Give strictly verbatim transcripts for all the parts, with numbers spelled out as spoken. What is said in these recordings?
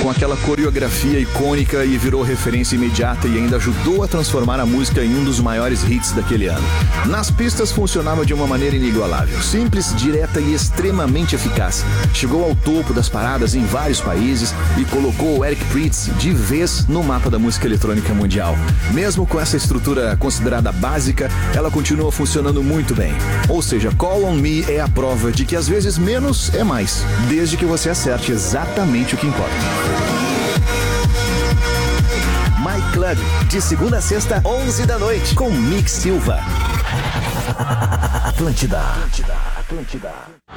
com aquela coreografia icônica e virou referência imediata e ainda ajudou a transformar a música em um dos maiores hits daquele ano. Nas pistas funcionava de uma maneira inigualável, simples, direta e extremamente eficaz. Chegou ao topo das paradas em vários países e colocou o Eric Prydz de vez no mapa da música eletrônica mundial. Mesmo com essa estrutura considerada básica, ela continua funcionando muito bem. Ou seja, Call on Me é a prova de que às vezes menos é mais, desde que você acerte exatamente o que importa. My Club, de segunda a sexta, onze da noite, com Mick Silva. Atlântida. Atlântida. Atlântida.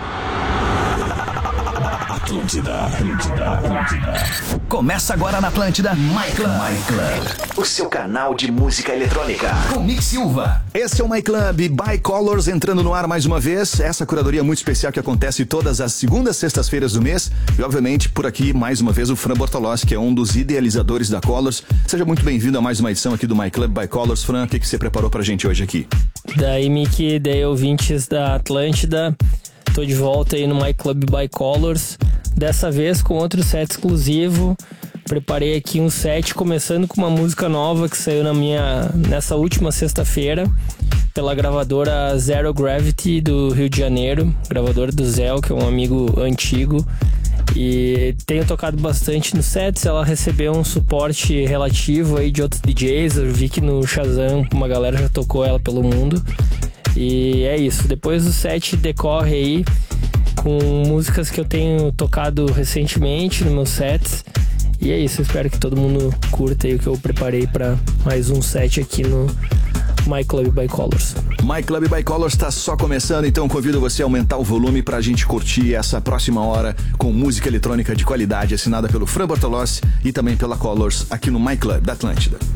Atlântida, Atlântida, Atlântida. Começa agora na Atlântida, My Club. My Club, o seu canal de música eletrônica. Com Mick Silva. Esse é o My Club by Colors entrando no ar mais uma vez. Essa curadoria muito especial que acontece todas as segundas, sextas-feiras do mês. E obviamente por aqui mais uma vez o Fran Bortolossi, que é um dos idealizadores da Colors. Seja muito bem-vindo a mais uma edição aqui do My Club by Colors. Fran, o que, que você preparou pra gente hoje aqui? Daí, Mick, daí ouvintes da Atlântida. Tô de volta aí no My Club by Colors, dessa vez com outro set exclusivo. Preparei aqui um set começando com uma música nova que saiu na minha, nessa última sexta-feira pela gravadora Zero Gravity do Rio de Janeiro, gravadora do Zé, que é um amigo antigo, e tenho tocado bastante nos sets. Ela recebeu um suporte relativo aí de outros D Js. Eu vi que no Shazam uma galera já tocou ela pelo mundo. E é isso, depois do set decorre aí com músicas que eu tenho tocado recentemente nos meus sets. E é isso, espero que todo mundo curta aí o que eu preparei para mais um set aqui no My Club by Colors. My Club by Colors está só começando, então convido você a aumentar o volume pra gente curtir essa próxima hora com música eletrônica de qualidade assinada pelo Fran Bortolossi e também pela Colors aqui no My Club da Atlântida.